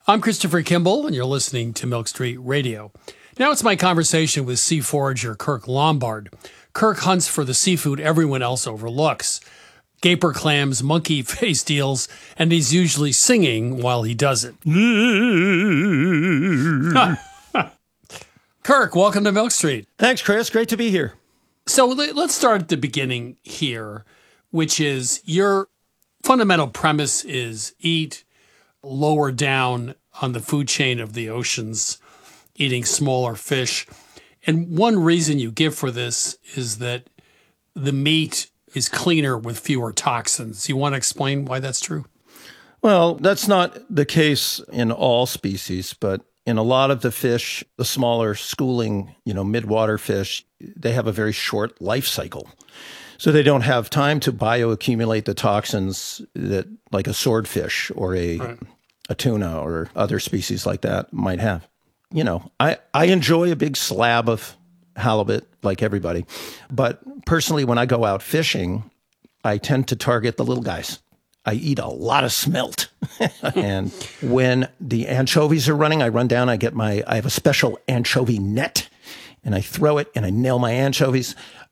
I'm Christopher Kimball, and you're listening to Milk Street Radio. Now it's my conversation with sea forager Kirk Lombard. Kirk hunts for the seafood everyone else overlooks. Gaper clams, monkey-faced eels, and he's usually singing while he does it. Kirk, welcome to Milk Street. Thanks, Chris. Great to be here. So let's start at the beginning here, which is your fundamental premise is eat lower down on the food chain of the oceans, eating smaller fish. And one reason you give for this is that the meat is cleaner with fewer toxins. You want to explain why that's true? Well, that's not the case in all species, but in a lot of the fish, the smaller schooling, midwater fish, they have a very short life cycle. So they don't have time to bioaccumulate the toxins that like a swordfish or a tuna or other species like that might have. I enjoy a big slab of halibut like everybody. But personally, when I go out fishing, I tend to target the little guys. I eat a lot of smelt. And when the anchovies are running, I run down, I have a special anchovy net and I throw it and I nail my anchovies.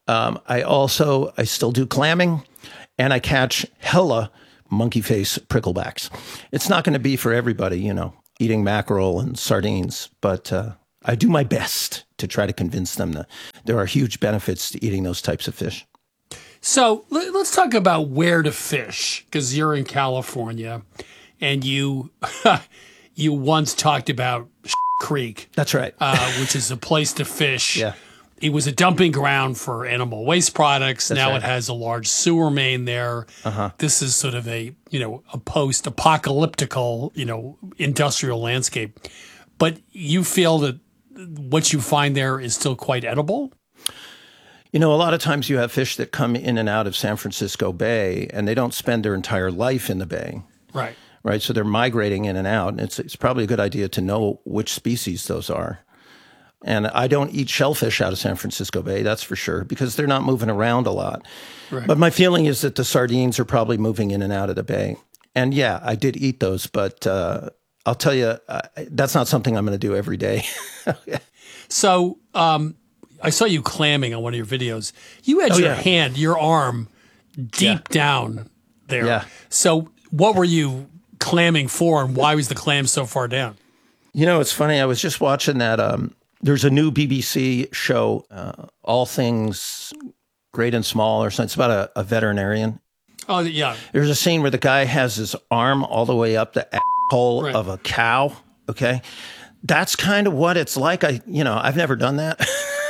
I still do clamming and I catch hella monkey face pricklebacks. It's not going to be for everybody, eating mackerel and sardines, but I do my best to try to convince them that there are huge benefits to eating those types of fish. So let's talk about where to fish, because you're in California and you you once talked about Creek. That's right. Which is a place to fish. Yeah. It was a dumping ground for animal waste products. That's now right. It has a large sewer main there. This is sort of a post-apocalyptical, industrial landscape. But you feel that what you find there is still quite edible? A lot of times you have fish that come in and out of San Francisco Bay, and they don't spend their entire life in the bay. Right. Right. So they're migrating in and out. And it's probably a good idea to know which species those are. And I don't eat shellfish out of San Francisco Bay, that's for sure, because they're not moving around a lot. Right. But my feeling is that the sardines are probably moving in and out of the bay. And yeah, I did eat those, but I'll tell you, that's not something I'm going to do every day. So I saw you clamming on one of your videos. You had your arm deep down there. Yeah. So what were you clamming for, and why was the clam so far down? It's funny. I was just watching that. There's a new BBC show, All Things Great and Small, or something. It's about a veterinarian. Oh, yeah. There's a scene where the guy has his arm all the way up the asshole of a cow. Okay. That's kind of what it's like. I've never done that.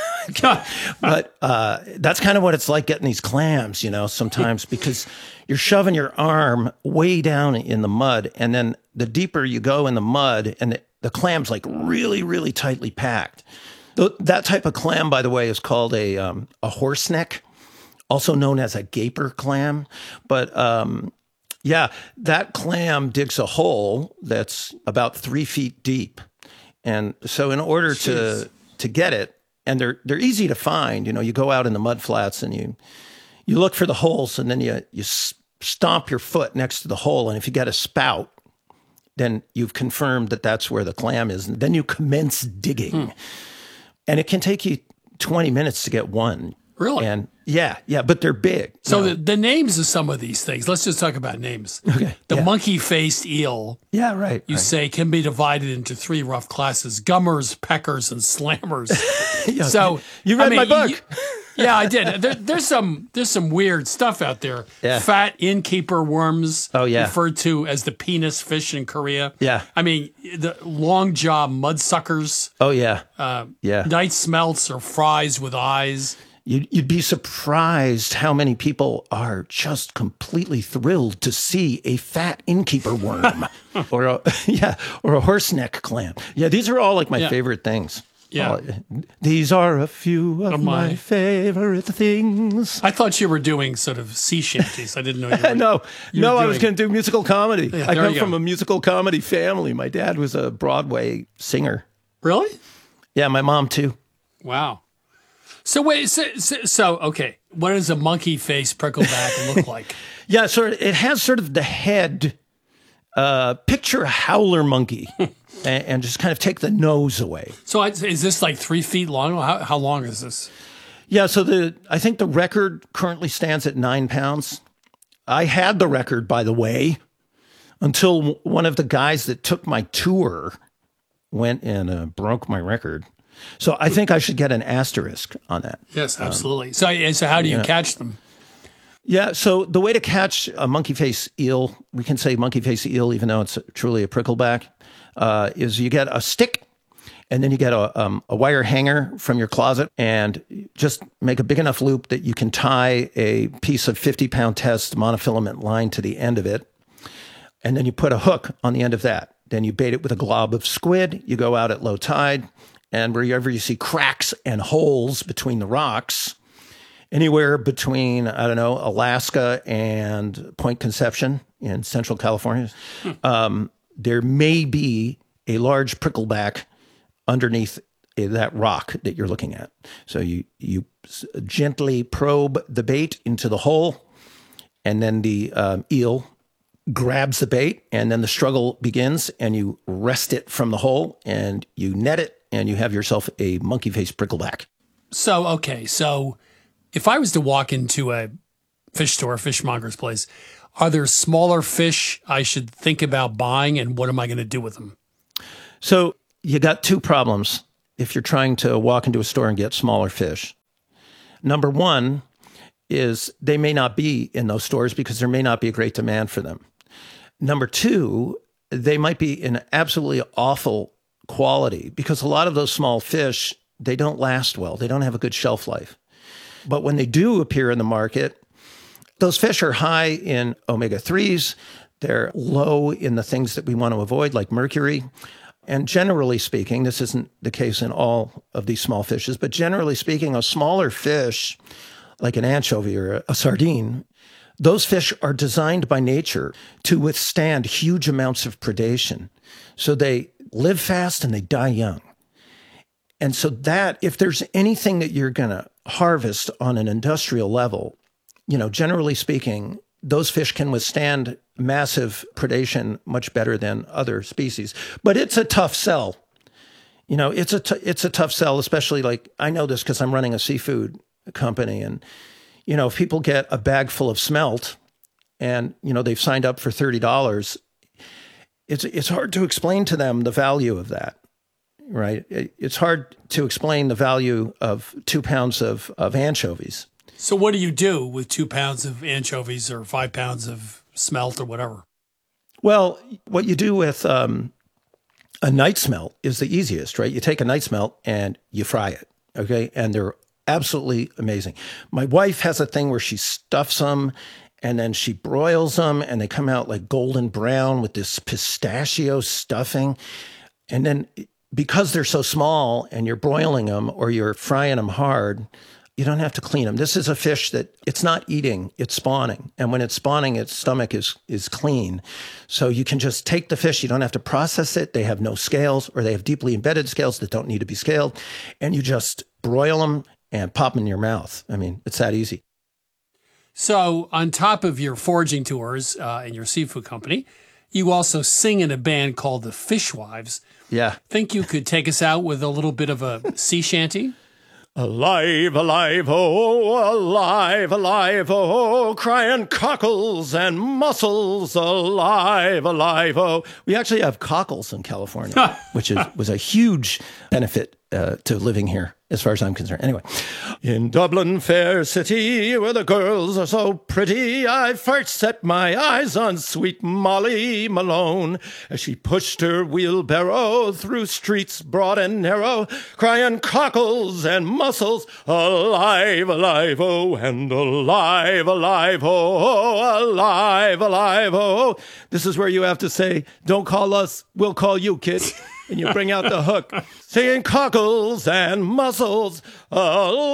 But that's kind of what it's like getting these clams, sometimes, because you're shoving your arm way down in the mud. And then the deeper you go in the mud, and the clam's like really, really tightly packed. That type of clam, by the way, is called a horseneck, also known as a gaper clam. But that clam digs a hole that's about 3 feet deep. And so in order to get it, and they're easy to find, you go out in the mud flats and you look for the holes, and then you stomp your foot next to the hole. And if you get a spout, then you've confirmed that that's where the clam is. And then you commence digging. And it can take you 20 minutes to get one. Really? And yeah, but they're big. So the names of some of these things, let's just talk about names. Okay. The monkey-faced eel, Yeah, right. you say, can be divided into 3 rough classes: gummers, peckers, and slammers. So you read my book. Yeah, I did. There's some weird stuff out there. Yeah. Fat innkeeper worms, referred to as the penis fish in Korea. Yeah. I mean, the long jaw mudsuckers. Oh, yeah. Night smelts or fries with eyes. You'd be surprised how many people are just completely thrilled to see a fat innkeeper worm or a horseneck clam. Yeah, these are all like my favorite things. Yeah. These are a few of my favorite things. I thought you were doing sort of sea shanties. I didn't know you were. No, I was going to do musical comedy. Yeah, I come from a musical comedy family. My dad was a Broadway singer. Really? Yeah, my mom too. Wow. So wait, so okay, what does a monkey face prickleback look like? Yeah, so it has sort of the head Picture a howler monkey and just kind of take the nose away. So is this like 3 feet long? How long is this? Yeah, so I think the record currently stands at 9 pounds. I had the record, by the way, until one of the guys that took my tour went and broke my record. So I think I should get an asterisk on that. Yes, absolutely. So how do you catch them? Yeah, so the way to catch a monkey face eel, we can say monkey face eel even though it's truly a prickleback, is you get a stick and then you get a wire hanger from your closet and just make a big enough loop that you can tie a piece of 50-pound test monofilament line to the end of it. And then you put a hook on the end of that. Then you bait it with a glob of squid. You go out at low tide, and wherever you see cracks and holes between the rocks, anywhere between, I don't know, Alaska and Point Conception in Central California, there may be a large prickleback underneath that rock that you're looking at. So you gently probe the bait into the hole, and then the eel grabs the bait, and then the struggle begins, and you wrest it from the hole, and you net it, and you have yourself a monkey face prickleback. So if I was to walk into a fish store, a fishmonger's place, are there smaller fish I should think about buying, and what am I going to do with them? So you got two problems if you're trying to walk into a store and get smaller fish. Number one is they may not be in those stores because there may not be a great demand for them. Number two, they might be in absolutely awful quality because a lot of those small fish, they don't last well. They don't have a good shelf life. But when they do appear in the market, those fish are high in omega-3s. They're low in the things that we want to avoid, like mercury. And generally speaking, this isn't the case in all of these small fishes, but generally speaking, a smaller fish, like an anchovy or a sardine, those fish are designed by nature to withstand huge amounts of predation. So they live fast and they die young. And so that, if there's anything that you're going to harvest on an industrial level, generally speaking, those fish can withstand massive predation much better than other species. But it's a tough sell. It's a tough sell, especially like I know this because I'm running a seafood company. And, if people get a bag full of smelt and, they've signed up for $30, it's hard to explain to them the value of that, right? It's hard to explain the value of 2 pounds of anchovies. So what do you do with 2 pounds of anchovies or 5 pounds of smelt or whatever? Well, what you do with a night smelt is the easiest, right? You take a night smelt and you fry it, okay? And they're absolutely amazing. My wife has a thing where she stuffs them and then she broils them and they come out like golden brown with this pistachio stuffing. And then because they're so small and you're broiling them or you're frying them hard, you don't have to clean them. This is a fish that it's not eating, it's spawning. And when it's spawning, its stomach is clean. So you can just take the fish. You don't have to process it. They have no scales, or they have deeply embedded scales that don't need to be scaled. And you just broil them and pop them in your mouth. I mean, it's that easy. So on top of your foraging tours in your seafood company, you also sing in a band called the Fishwives. Yeah. Think you could take us out with a little bit of a sea shanty? Alive, alive, oh, alive, alive, oh, crying cockles and mussels, alive, alive, oh. We actually have cockles in California, which was a huge benefit to living here, as far as I'm concerned. Anyway, in Dublin, fair city, where the girls are so pretty, I first set my eyes on sweet Molly Malone, as she pushed her wheelbarrow through streets broad and narrow, crying cockles and mussels, alive, alive, oh, and alive, alive, oh, alive, alive, oh. This is where you have to say, don't call us, we'll call you, kid. And you bring out the hook, saying cockles and mussels, alive.